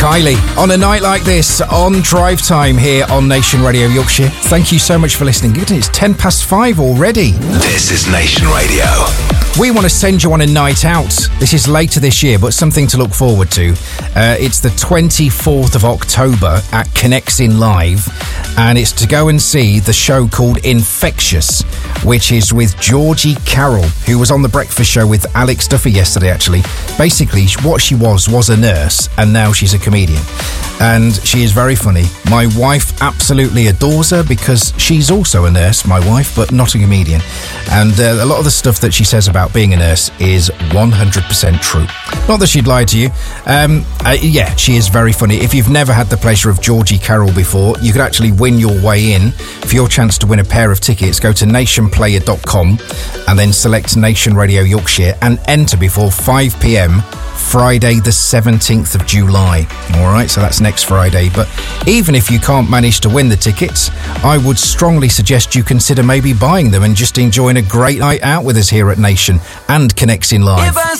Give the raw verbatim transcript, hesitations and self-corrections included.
Kylie, on a night like this, on Drive Time here on Nation Radio Yorkshire. Thank you so much for listening. It's ten past five already. This is Nation Radio. We want to send you on a night out. This is later this year, but something to look forward to. Uh, it's the twenty-fourth of October at Connexin Live, and it's to go and see the show called Infectious, which is with Georgie Carroll, who was on The Breakfast Show with Alex Duffy yesterday, actually. Basically, what she was, was a nurse, and now she's a comedian. And she is very funny. My wife absolutely adores her because she's also a nurse, my wife, but not a comedian. And uh, a lot of the stuff that she says about being a nurse is one hundred percent true. Not that she'd lie to you. Um, uh, yeah, she is very funny. If you've never had the pleasure of Georgie Carroll before, you could actually win your way in. For your chance to win a pair of tickets, go to nation player dot com and then select Nation Radio Yorkshire and enter before five p.m. Friday the seventeenth of July. Alright, so that's next Friday. But even if you can't manage to win the tickets, I would strongly suggest you consider maybe buying them and just enjoying a great night out with us here at Nation and Connexin Live.